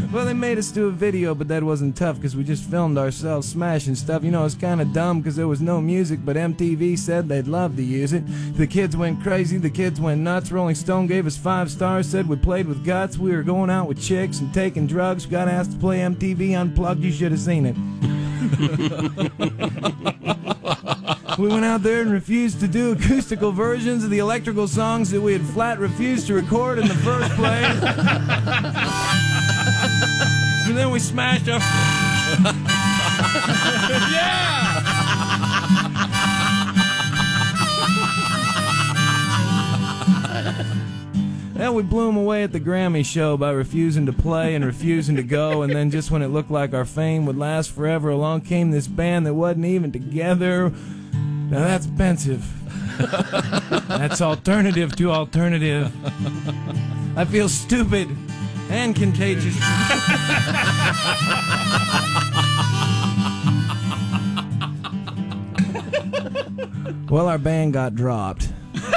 Well, they made us do a video, but that wasn't tough because we just filmed ourselves smashing stuff. You know, it's kind of dumb because there was no music, but MTV said they'd love to use it. The kids went crazy. The kids went nuts. Rolling Stone gave us 5 stars, said we played with guts. We were going out with chicks and taking drugs. Got asked to play MTV Unplugged. You should have seen it. We went out there and refused to do acoustical versions of the electrical songs that we had flat refused to record in the first place. And then we smashed up. Yeah! Then we blew them away at the Grammy show by refusing to play and refusing to go, and then just when it looked like our fame would last forever, along came this band that wasn't even together. Now that's offensive. That's alternative to alternative. I feel stupid and contagious. Well, our band got dropped.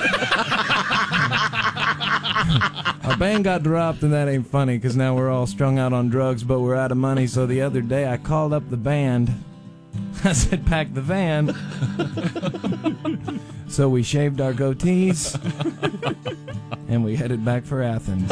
Our band got dropped, and that ain't funny because now we're all strung out on drugs, but we're out of money. So the other day I called up the band. I said, pack the van. So we shaved our goatees, and we headed back for Athens.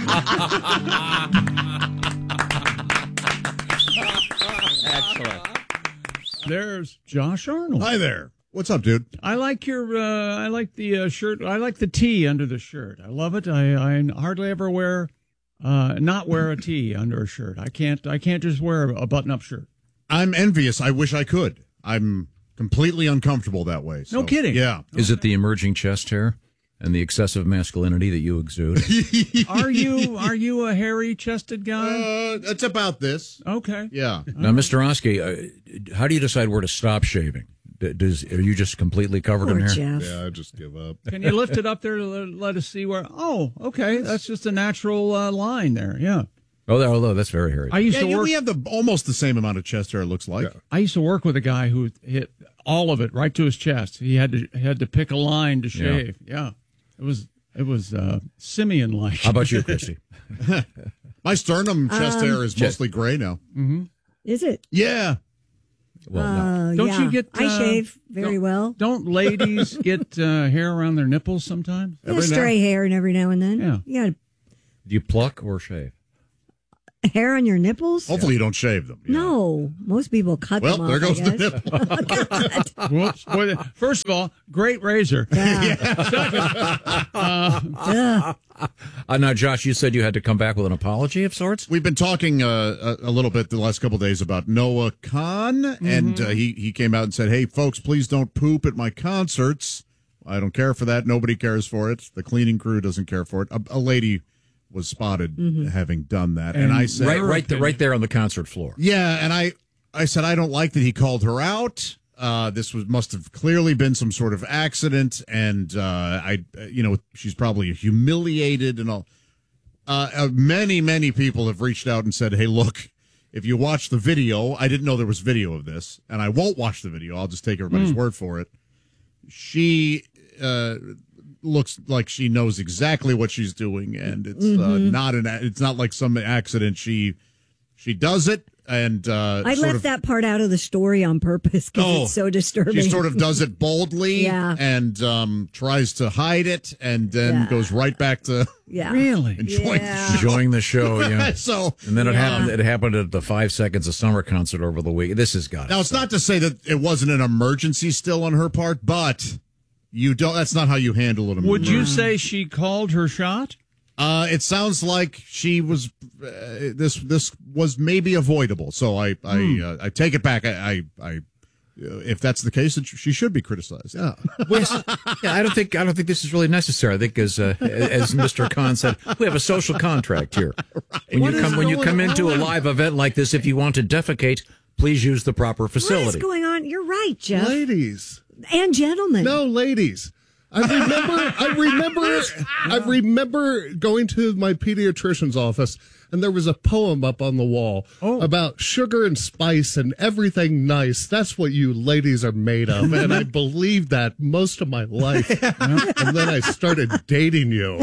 Excellent. There's Josh Arnold. Hi there. What's up, dude? I like your, I like the shirt. I like the tee under the shirt. I love it. I hardly ever not wear a tee under a shirt. I can't just wear a button-up shirt. I'm envious. I wish I could. I'm completely uncomfortable that way. So, no kidding. Yeah. Is it the emerging chest hair and the excessive masculinity that you exude? Are you a hairy-chested guy? It's about this. Okay. Yeah. Now, Mr. Oskey, how do you decide where to stop shaving? Are you just completely covered in hair? Jeff. Yeah, I just give up. Can you lift it up there to let us see where? Oh, okay. That's just a natural line there. Yeah. Although that's very hairy. I used to work. We have almost the same amount of chest hair, it looks like. Yeah. I used to work with a guy who hit all of it right to his chest. He had to pick a line to shave. Yeah. It was simian-like. How about you, Christy? My sternum chest hair is mostly gray now. Mm-hmm. Is it? Yeah. Well, no. Don't you get? I shave very well. Don't ladies get hair around their nipples sometimes? Stray hair and every now and then. Yeah. You got Do you pluck or shave? hair on your nipples? Hopefully you don't shave them. Yeah. No. Most people cut them off. Well, there goes the nipple. Whoops. Boy, first of all, great razor. Now, Josh, you said you had to come back with an apology of sorts? We've been talking a little bit the last couple of days about Noah Khan, and he came out and said, hey, folks, please don't poop at my concerts. I don't care for that. Nobody cares for it. The cleaning crew doesn't care for it. A lady was spotted having done that. And I said... Right there on the concert floor. Yeah, and I said, I don't like that he called her out. This must have clearly been some sort of accident, and she's probably humiliated and all. Many people have reached out and said, hey, look, if you watch the video, I didn't know there was video of this, and I won't watch the video. I'll just take everybody's word for it. She looks like she knows exactly what she's doing, and it's it's not like some accident. She does it. And I left that part out of the story on purpose because it's so disturbing. She sort of does it boldly and tries to hide it, and then goes right back to really enjoying the show. Yeah. And then it happened at the 5 Seconds of Summer concert over the week. This has got now. It's not to say that it wasn't an emergency still on her part, but you don't. That's not how you handle it. Would you say she called her shot? It sounds like she was. This was maybe avoidable, so I take it back. I if that's the case, she should be criticized. Yeah. I don't think this is really necessary. I think as Mr. Khan said, we have a social contract here. Right. When you come into a live event like this, if you want to defecate, please use the proper facility. What is going on? You're right, Jeff. Ladies and gentlemen. No, ladies. I remember going to my pediatrician's office, and there was a poem up on the wall about sugar and spice and everything nice. That's what you ladies are made of. And I believed that most of my life. And then I started dating you.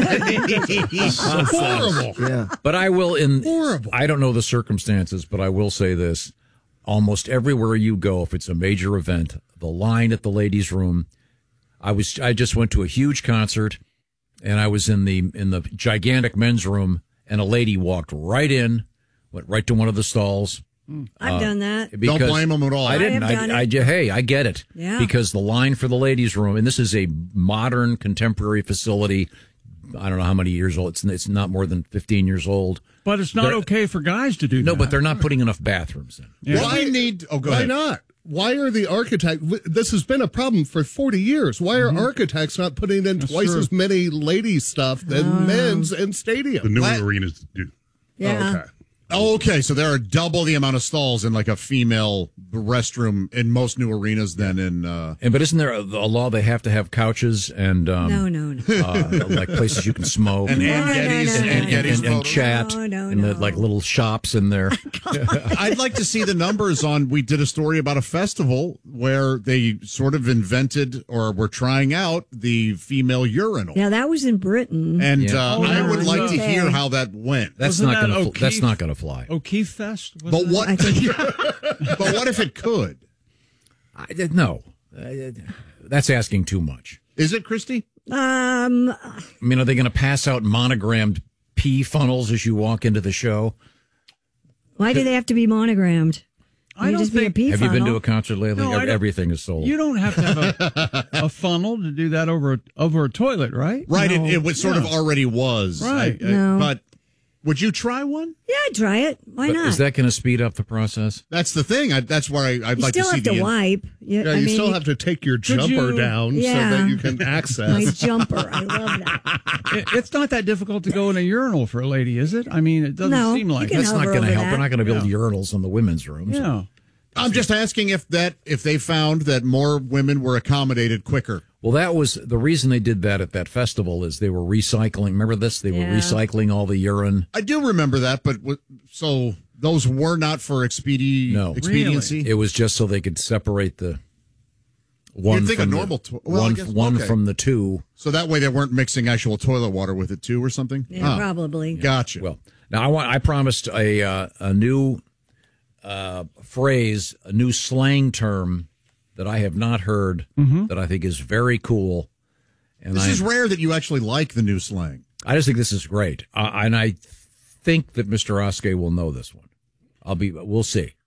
Horrible. Yeah. But I will horrible. I don't know the circumstances, but I will say this. Almost everywhere you go, if it's a major event, the line at the ladies' room. I just went to a huge concert, and I was in the gigantic men's room, and a lady walked right in, went right to one of the stalls. I've done that. Don't blame them at all. I didn't. Hey, I get it. Yeah. Because the line for the ladies' room, and this is a modern, contemporary facility. I don't know how many years old. It's not more than 15 years old. But it's not okay for guys to do that. No, but they're not putting enough bathrooms in. Yeah. Why not? Why are the architects? This has been a problem for 40 years. Why are architects not putting in twice as many ladies' stuff than men's in stadiums? The newer arenas do. Yeah. Okay, so there are double the amount of stalls in like a female restroom in most new arenas than in. But isn't there a law they have to have couches and No. like places you can smoke and chat and like little shops in there? I'd like to see the numbers on. We did a story about a festival where they sort of invented or were trying out the female urinal. Yeah, that was in Britain. And I would like to hear how that went. That's not going to fly. O'Keefe Fest? But what? But what if it could? No, that's asking too much. Is it, Christy? I mean, are they going to pass out monogrammed pee funnels as you walk into the show? Why do they have to be monogrammed? I don't think. Have you been to a concert lately? No, everything is sold. You don't have to have a funnel to do that over a toilet, right? Right. No. It was sort of already was. Right. No. But would you try one? Yeah, I'd try it. Why not? Is that going to speed up the process? That's the thing. That's where I'd like to see. You still have to wipe. You still have to take your jumper down so that you can access. My jumper. I love that. It's not that difficult to go in a urinal for a lady, is it? I mean, it doesn't seem like that's not going to help. That. We're not going to build urinals in the women's rooms. Yeah. I'm just asking if they found that more women were accommodated quicker. Well, that was the reason they did that at that festival is they were recycling. Remember this? They were recycling all the urine. I do remember that, but so those were not for expediency? Really? It was just so they could separate the one You'd think from a normal one from the two. So that way they weren't mixing actual toilet water with it too or something? Yeah, probably. Gotcha. Well, now I promised a new phrase, a new slang term that I have not heard that I think is very cool. And this is rare that you actually like the new slang. I just think this is great. And I think that Mr. Oskey will know this one. We'll see.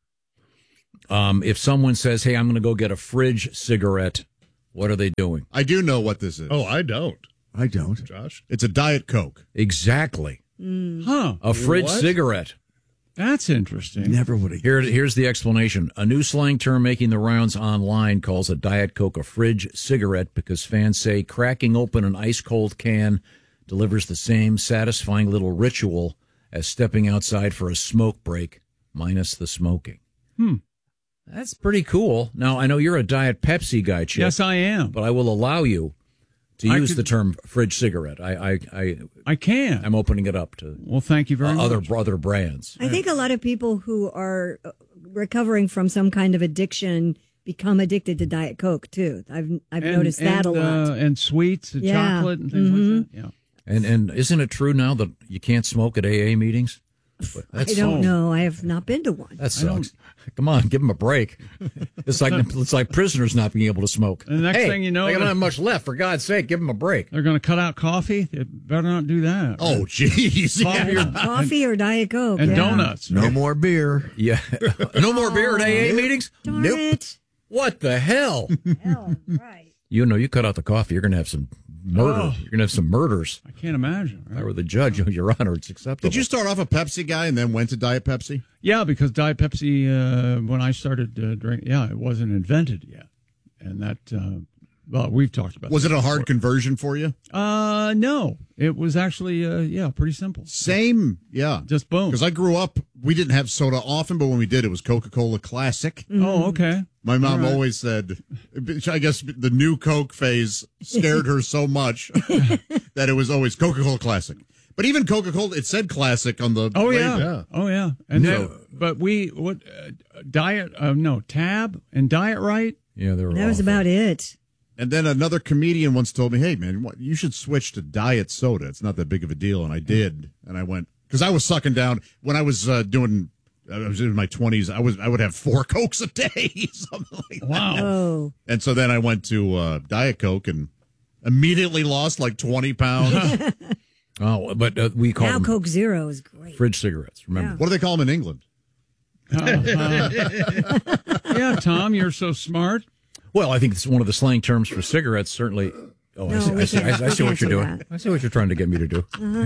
If someone says, hey, I'm going to go get a fridge cigarette, what are they doing? I do know what this is. Oh, I don't. Josh. It's a Diet Coke. Exactly. A fridge cigarette. That's interesting. Never would have. Here's the explanation. A new slang term making the rounds online calls a Diet Coke a fridge cigarette because fans say cracking open an ice-cold can delivers the same satisfying little ritual as stepping outside for a smoke break, minus the smoking. That's pretty cool. Now, I know you're a Diet Pepsi guy, Chip. Yes, I am. But I will allow you to use the term fridge cigarette. I can. I'm opening it up to thank you very much. Other brands. I think a lot of people who are recovering from some kind of addiction become addicted to Diet Coke too. I've noticed that a lot. And sweets and chocolate and things like that. Yeah. And isn't it true now that you can't smoke at AA meetings? I don't know. I have not been to one. That sucks. Come on, give them a break. It's like prisoners not being able to smoke. And the next thing you know, they don't have much left. For God's sake, give them a break. They're going to cut out coffee. They better not do that. Oh, jeez. Coffee or Diet Coke and donuts. No more beer. Yeah, no more beer at AA meetings. Darn it. What the hell? Hell, right. You cut out the coffee. You're going to have some murder. You're going to have some murders. I can't imagine. Right? If I were the judge, Your Honor, it's acceptable. Did you start off a Pepsi guy and then went to Diet Pepsi? Yeah, because Diet Pepsi, when I started drinking, it wasn't invented yet. And that, we've talked about Was that it a hard before. conversion for you? No. It was actually, pretty simple. Same, yeah. Just boom. Because I grew up we didn't have soda often, but when we did, it was Coca-Cola Classic. Oh, okay. My mom always said, I guess the new Coke phase scared her so much that it was always Coca-Cola Classic. But even Coca-Cola, it said Classic on the Oh, label. yeah. Oh, yeah. And No. but Tab and Diet Right? Yeah, they were That was awful. about it. And then another comedian once told me, hey, man, you should switch to diet soda. It's not that big of a deal. And I did. And I went, because I was sucking down when I was I was in my 20s. I would have 4 Cokes a day, something like that. Wow. Oh, And so then I went to Diet Coke and immediately lost like 20 pounds. Oh, but we call now them Coke Zero is great. fridge cigarettes. Remember? What do they call them in England? Yeah, Tom, you're so smart. Well, I think it's one of the slang terms for cigarettes. Certainly. Oh, No, I we see can't- what we you're can't do doing. that. I see what you're trying to get me to do.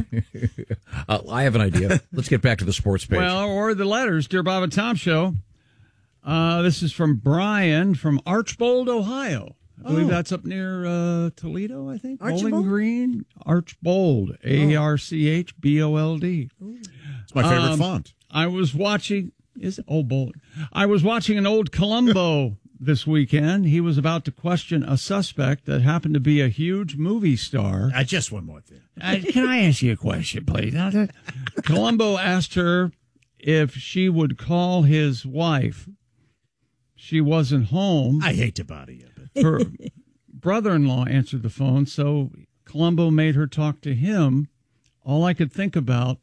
I have an idea. Let's get back to the sports page. Well, or the letters, Dear Bob and Tom Show. This is from Brian from Archbold, Ohio. I believe that's up near Toledo, I think. Archbold? Bowling Green. Archbold. Archbold. It's my favorite font. I was watching. Is it? Oh, bowling. I was watching an old Columbo this weekend. He was about to question a suspect that happened to be a huge movie star. Just one more thing. Can I ask you a question, please? Columbo asked her if she would call his wife. She wasn't home. I hate to bother you, but Her brother-in-law answered the phone, so Columbo made her talk to him. All I could think about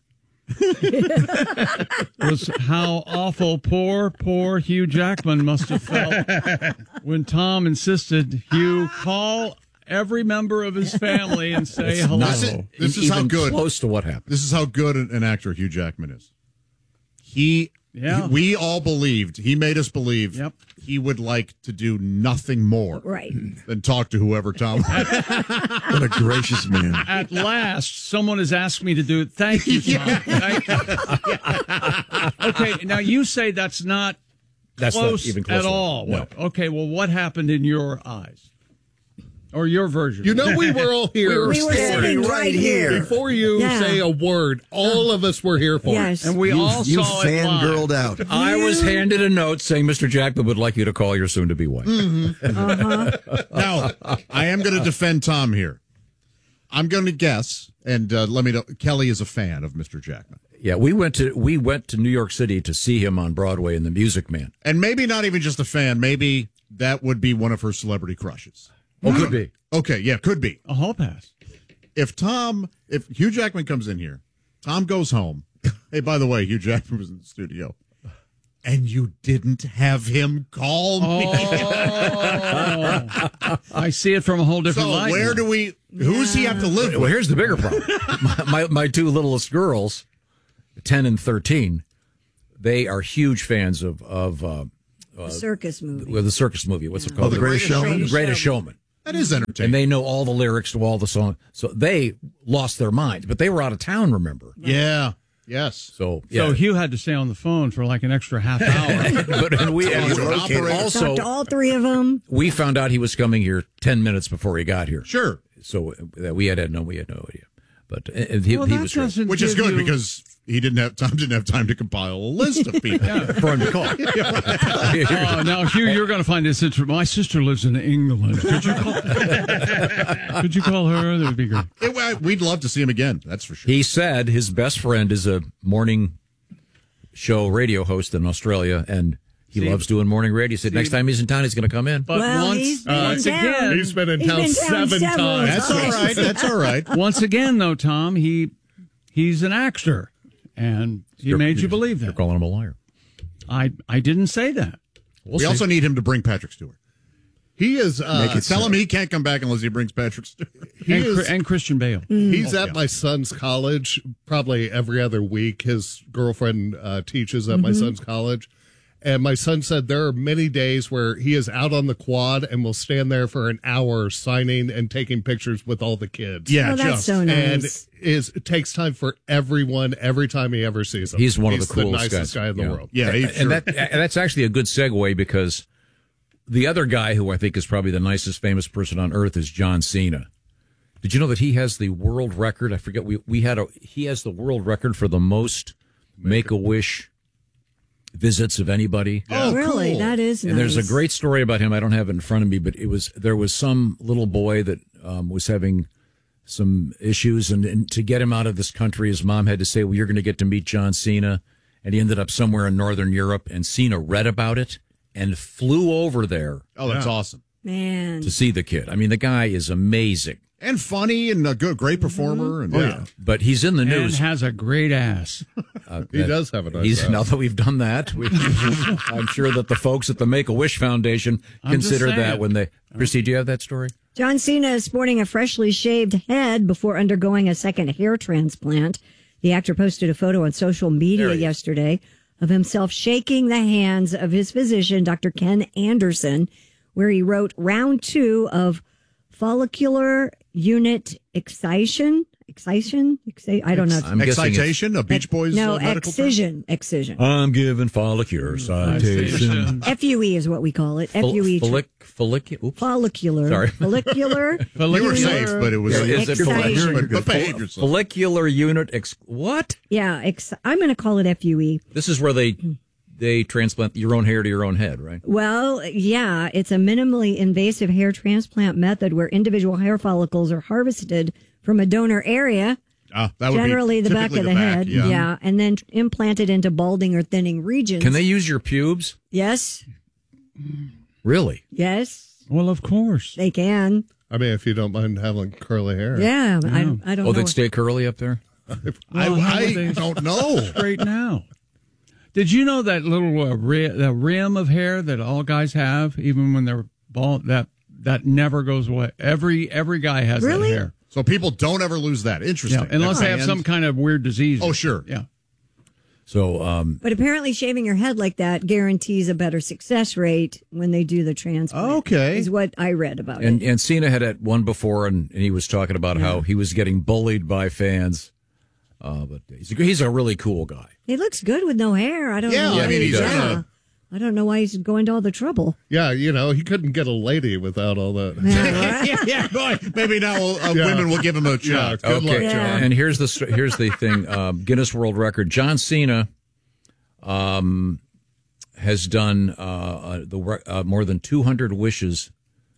was how awful poor Hugh Jackman must have felt when Tom insisted Hugh call every member of his family and say hello. This is how Even good. close to what happened. This is how good an actor Hugh Jackman is. Yeah. We all believed, he made us believe Yep. he would like to do nothing more Right. than talk to whoever Tom was. What a gracious man. At last, someone has asked me to do it. Thank you, Tom. Thank you. Okay, now you say that's not That's close, not even close at all. No. Okay, well, what happened in your eyes? Or your version? You know, we were all here. We were sitting right here. Before you Yeah. say a word, all of us were here for Yes. And we all You saw it live. fangirled out. I was handed a note saying Mr. Jackman would like you to call your soon-to-be wife. Now, I am going to defend Tom here. I'm going to guess, and let me know, Kelly is a fan of Mr. Jackman. Yeah, we went to New York City to see him on Broadway in The Music Man. And maybe not even just a fan, maybe that would be one of her celebrity crushes. Oh, could be. Okay, yeah, could be. A hall pass. If Hugh Jackman comes in here, Tom goes home. Hey, by the way, Hugh Jackman was in the studio. And you didn't have him call me. I see it from a whole different So light. where do we, who's he have to live Well, with? here's the bigger problem. my two littlest girls, 10 and 13, they are huge fans of The circus movie. the circus movie. What's it called? The Greatest Showman? Greatest Showman. That is entertaining. And they know all the lyrics to all the songs. So they lost their minds, but they were out of town, remember? Yeah. Yes. So, yeah. So Hugh had to stay on the phone for like an extra half hour. and we and Located. also Talked to all three of them. we found out he was coming here 10 minutes before he got here. Sure. So we had no idea. But he Well, that was great. doesn't Which is give good you- because Tom didn't have time to compile a list of people. for him to call. Oh, now, Hugh, you're going to find this interesting. My sister lives in England. Could you call her? That would be great. We'd love to see him again. That's for sure. He said his best friend is a morning show radio host in Australia, and he loves doing morning radio. He said next time he's in town, he's going to come in. But Well, once, he's been in once town. again, He's been in He's town been down seven several times. That's all right. That's all right. once again, though, Tom, he's an actor, and he made you believe You're that. calling him a liar. I didn't say that. We also need him to bring Patrick Stewart. He is. Tell him he can't come back unless he brings Patrick Stewart. And Christian Bale. He's at my son's college probably every other week. His girlfriend teaches at my son's college. And my son said there are many days where he is out on the quad and will stand there for an hour signing and taking pictures with all the kids. Yeah, Oh, that's just. so And nice. it takes time for everyone every time he ever sees them. He's one of the coolest nicest guy in the Yeah. world. Yeah, and that's actually a good segue because the other guy who I think is probably the nicest famous person on earth is John Cena. Did you know that he has the world record? I forget he has the world record for the most Make-A-Wish visits of anybody. Oh, really? cool. That is nice. And there's a great story about him. I don't have it in front of me, but there was some little boy that was having some issues, and to get him out of this country, his mom had to say, well, you're going to get to meet John Cena. And he ended up somewhere in Northern Europe, and Cena read about it and flew over there Oh, that's awesome. Man. to see the kid. I mean, the guy is amazing. And funny and a great performer. And But he's in the And news. has a great ass. He does have a nice ass. Now that we've done that, I'm sure that the folks at the Make-A-Wish Foundation I'm just consider saying. that when they... Christy, do you have that story? John Cena is sporting a freshly shaved head before undergoing a second hair transplant. The actor posted a photo on social media yesterday of himself shaking the hands of his physician, Dr. Ken Anderson, where he wrote round 2 of follicular unit excision. I don't know. I'm guessing Excitation, a Beach Boys No, medical term? excision. I'm giving follicular citation. FUE is what we call it. FUE. Follicular. Sorry. Follicular. You were safe, but it was Is it Excision. but behave yourself. Follicular unit... what? Yeah, I'm going to call it FUE. This is where they transplant your own hair to your own head, right? Well, yeah, it's a minimally invasive hair transplant method where individual hair follicles are harvested from a donor area, That would generally be the back of the head, Yeah. and then implanted into balding or thinning regions. Can they use your pubes? Yes, Really? yes, Well, of course. they can. I mean, if you don't mind having curly hair. Yeah, I don't Oh, know. they'd stay curly up there? I don't know. Straight now. Did you know that little the rim of hair that all guys have, even when they're bald, that never goes away? Every guy has Really? that hair. So people don't ever lose that. Interesting. Yeah, unless they have And- some kind of weird disease. Oh, sure. Yeah. So, But apparently, shaving your head like that guarantees a better success rate when they do the transplant. Okay. Is what I read about and it. Cena had one before, and he was talking about how he was getting bullied by fans. But he's a really cool guy. He looks good with no hair. I don't Yeah, know. I why mean, he's- he's yeah. kinda- I don't know why he's going to all the trouble. Yeah, he couldn't get a lady without all that. yeah, boy. Maybe now women will give him a shot. Good luck, Yeah. John. And here's the thing: Guinness World Record. John Cena has done more than 200 wishes.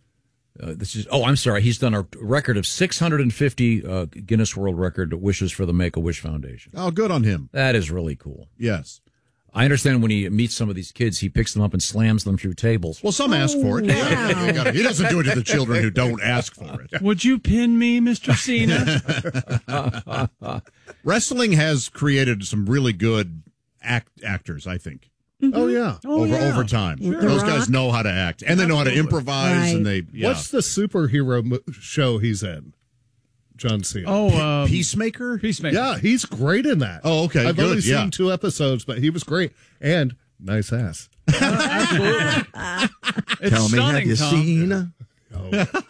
He's done a record of 650 Guinness World Record wishes for the Make-A-Wish Foundation. Oh, good on him. That is really cool. Yes. I understand when he meets some of these kids, he picks them up and slams them through tables. Well, some ask for it. wow. He doesn't do it to the children who don't ask for it. Would you pin me, Mr. Cena? Wrestling has created some really good actors, I think. Oh, yeah. Over time. Those guys know how to act. And they know how to improvise. Right. And they, What's the superhero show he's in? John Cena. Oh, Peacemaker? Peacemaker. Yeah, he's great in that. Oh, okay, I've only good, seen yeah. 2 episodes, but he was great. And nice ass. Absolutely. It's Tell me, have stunning, you Tom. seen?